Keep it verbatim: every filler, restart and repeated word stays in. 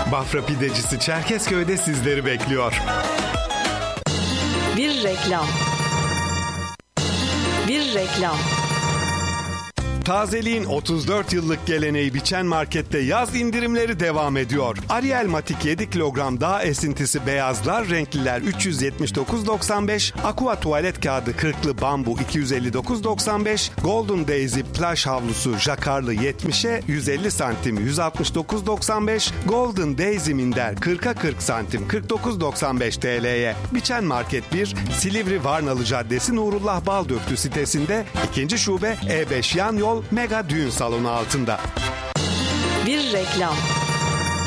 Bafra Pidecisi Çerkezköy'de sizleri bekliyor. Bir reklam. Bir reklam. Tazeliğin otuz dört yıllık geleneği Biçen Market'te yaz indirimleri devam ediyor. Ariel Matik yedi kilogram dağ esintisi beyazlar, renkliler üç yüz yetmiş dokuz doksan beş, Aqua tuvalet kağıdı kırklı bambu iki yüz elli dokuz doksan beş, Golden Daisy plaj havlusu jakarlı yetmişe yüz elli santim yüz altmış dokuz doksan beş, Golden Daisy minder kırka kırk santim kırk dokuz doksan beş T L'ye. Biçen Market bir, Silivri Varnalı Caddesi Nurullah Baldöktü sitesinde, ikinci şube E beş yan yol Mega Düğün Salonu altında. Bir reklam.